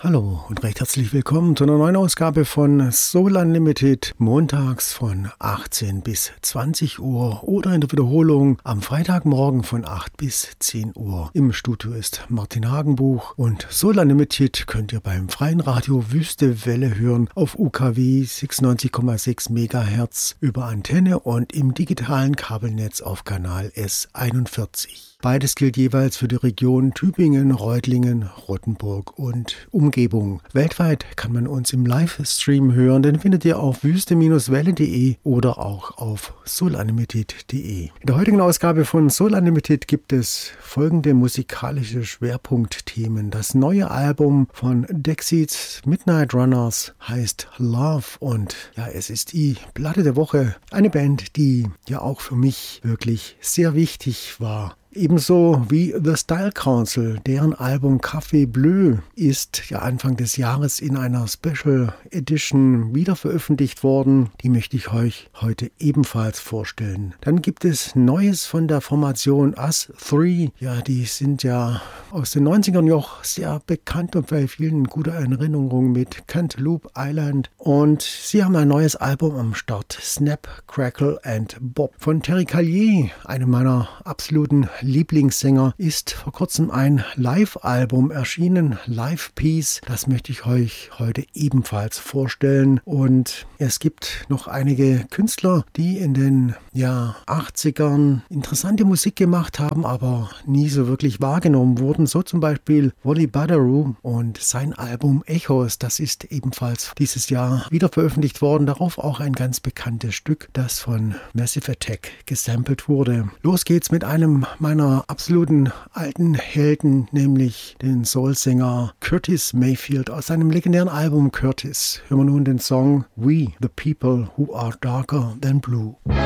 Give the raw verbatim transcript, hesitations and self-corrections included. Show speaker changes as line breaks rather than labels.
Hallo und recht herzlich willkommen zu einer neuen Ausgabe von Soul Unlimited, montags von achtzehn bis zwanzig Uhr oder in der Wiederholung am Freitagmorgen von acht bis zehn Uhr. Im Studio ist Martin Hagenbuch und Soul Unlimited könnt ihr beim freien Radio Wüste Welle hören auf U K W sechsundneunzig Komma sechs Megahertz über Antenne und im digitalen Kabelnetz auf Kanal S einundvierzig. Beides gilt jeweils für die Region Tübingen, Reutlingen, Rottenburg und Umgebung. Weltweit kann man uns im Livestream hören, den findet ihr auf wüste Bindestrich welle Punkt de oder auch auf soul unlimited Punkt de. In der heutigen Ausgabe von Soul Unlimited gibt es folgende musikalische Schwerpunktthemen. Das neue Album von Dexys Midnight Runners heißt Love und ja, es ist die Platte der Woche. Eine Band, die ja auch für mich wirklich sehr wichtig war. Ebenso wie The Style Council, deren Album Café Bleu ist ja Anfang des Jahres in einer Special Edition wieder veröffentlicht worden. Die möchte ich euch heute ebenfalls vorstellen. Dann gibt es Neues von der Formation Us Three. Ja, die sind ja aus den neunzigern noch sehr bekannt und bei vielen gute Erinnerungen mit Cantaloupe Island. Und sie haben ein neues Album am Start, Snap, Crackle and Bob. Von Terry Callier, einem meiner absoluten Lieblingssänger, ist vor kurzem ein Live-Album erschienen, Live-Piece. Das möchte ich euch heute ebenfalls vorstellen. Und es gibt noch einige Künstler, die in den ja, achtzigern interessante Musik gemacht haben, aber nie so wirklich wahrgenommen wurden. So zum Beispiel Wally Badarou und sein Album Echos. Das ist ebenfalls dieses Jahr wieder veröffentlicht worden. Darauf auch ein ganz bekanntes Stück, das von Massive Attack gesampelt wurde. Los geht's mit einem meiner absoluten alten Helden, nämlich den Soul-Sänger Curtis Mayfield aus seinem legendären Album Curtis. Hören wir nun den Song We, the People Who Are Darker Than Blue.